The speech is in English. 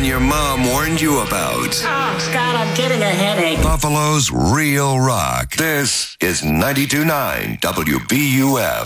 your mom warned you about. Oh, God, I'm getting a headache. Buffalo's real rock. This is 92.9 WBUF.